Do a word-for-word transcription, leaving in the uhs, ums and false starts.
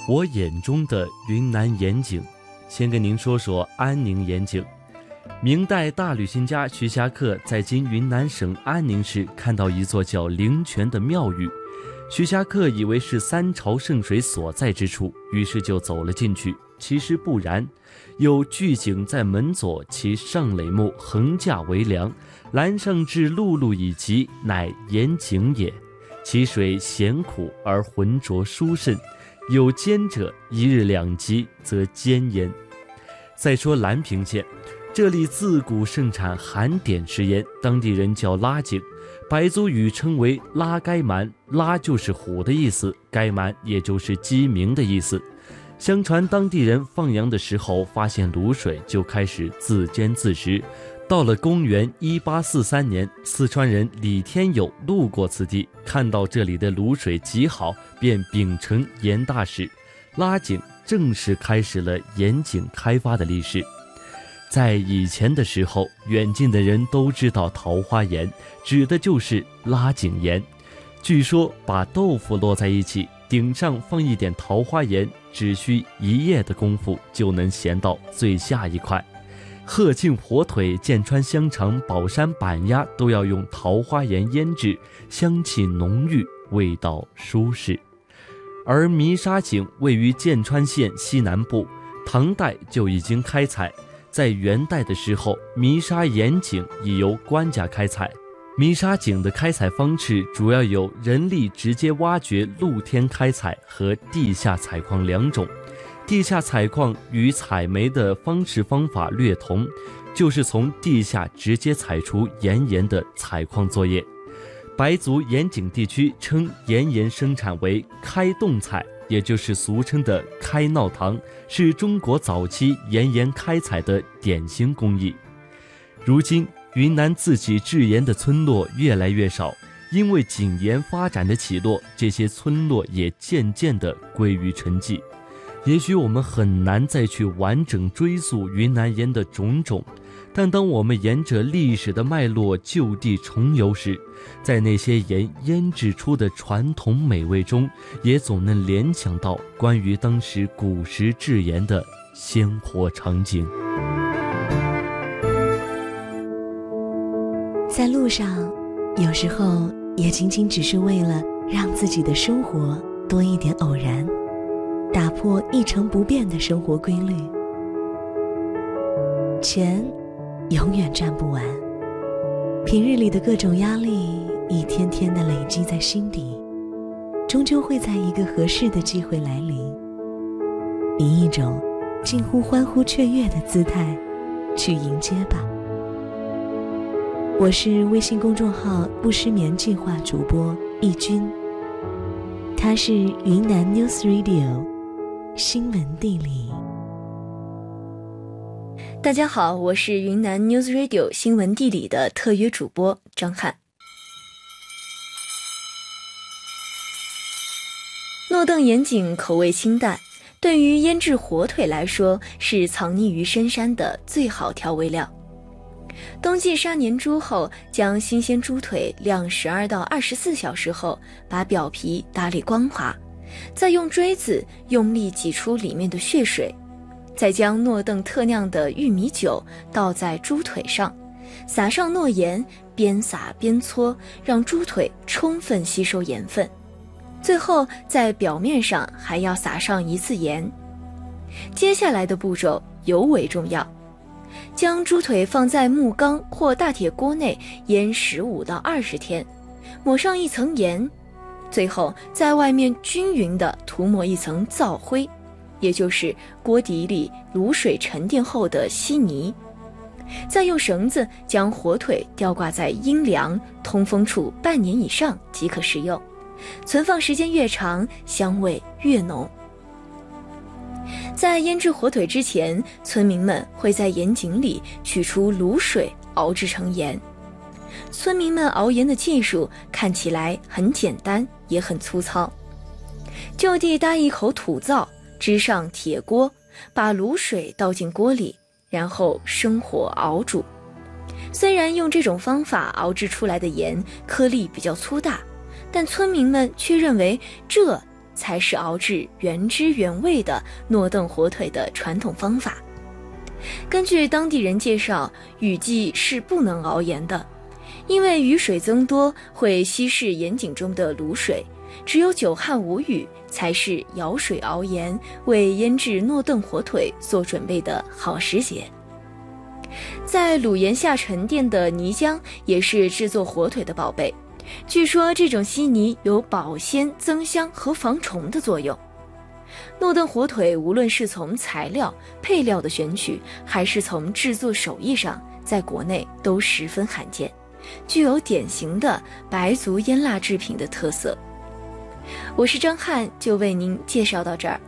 我眼中的云南盐井。先跟您说说安宁盐井。明代大旅行家徐霞客在今云南省安宁市看到一座叫灵泉的庙宇，徐霞客以为是三朝圣水所在之处，于是就走了进去。其实不然，有巨井在门左，其上垒木，横架为梁，栏上置辘轳以及，乃盐井也。其水咸苦而浑浊殊甚，有煎者一日两击，则煎焉。再说兰平县，这里自古盛产含碘食盐，当地人叫拉井，白族语称为拉该蛮，拉就是虎的意思，该蛮也就是鸡鸣的意思。相传当地人放羊的时候发现卤水，就开始自煎自食。到了公元一八四三年，四川人李天友路过此地，看到这里的卤水极好，便秉承盐大使，拉井正式开始了盐井开发的历史。在以前的时候，远近的人都知道桃花盐指的就是拉井盐。据说把豆腐摞在一起，顶上放一点桃花盐，只需一夜的功夫就能咸到最下一块。鹤庆火腿、剑川香肠、宝山板鸭都要用桃花盐腌制，香气浓郁，味道舒适。而弥沙井位于剑川县西南部，唐代就已经开采，在元代的时候，弥沙盐井已由官家开采。弥沙井的开采方式主要有人力直接挖掘、露天开采和地下采矿两种。地下采矿与采煤的方式方法略同，就是从地下直接采出盐盐的采矿作业。白族盐井地区称盐盐生产为开洞采，也就是俗称的开闹堂，是中国早期盐盐开采的典型工艺。如今云南自己制盐的村落越来越少，因为井盐发展的起落，这些村落也渐渐地归于沉寂。也许我们很难再去完整追溯云南盐的种种，但当我们沿着历史的脉络就地重游时，在那些盐腌制出的传统美味中，也总能联想到关于当时古时制盐的鲜活场景。 在路上，有时候也仅仅只是为了让自己的生活多一点偶然，打破一成不变的生活规律。钱永远赚不完，平日里的各种压力一天天的累积在心底，终究会在一个合适的机会来临，以一种近乎欢呼雀跃的姿态去迎接吧。我是微信公众号不失眠计划主播易君，他是云南 News Radio 新闻地理。 大家好，我是云南 News Radio 新闻地理的特约主播张翰。诺邓盐井口味清淡，对于腌制火腿来说是藏匿于深山的最好调味料。冬季杀年猪后，将新鲜猪腿晾十二到二十四小时后，把表皮打理光滑，再用锥子用力挤出里面的血水，再将诺邓特酿的玉米酒倒在猪腿上，撒上诺盐，边撒边搓，让猪腿充分吸收盐分。最后在表面上还要撒上一次盐。接下来的步骤尤为重要，将猪腿放在木缸或大铁锅内腌十五到二十天，抹上一层盐，最后在外面均匀地涂抹一层皂灰，也就是锅底里卤水沉淀后的稀泥，再用绳子将火腿吊挂在阴凉通风处半年以上即可食用，存放时间越长，香味越浓。在腌制火腿之前，村民们会在盐井里取出卤水熬制成盐。村民们熬盐的技术看起来很简单，也很粗糙。就地搭一口土灶，支上铁锅，把卤水倒进锅里，然后生火熬煮。虽然用这种方法熬制出来的盐颗粒比较粗大，但村民们却认为这才是熬制原汁原味的诺邓火腿的传统方法。根据当地人介绍，雨季是不能熬盐的，因为雨水增多会稀释盐井中的卤水，只有久旱无雨才是舀水熬盐为腌制诺邓火腿做准备的好时节。在卤盐下沉淀的泥浆也是制作火腿的宝贝，据说这种稀泥有保鲜、增香和防虫的作用。诺邓火腿无论是从材料、配料的选取，还是从制作手艺上，在国内都十分罕见，具有典型的白族腌腊制品的特色。我是张翰，就为您介绍到这儿。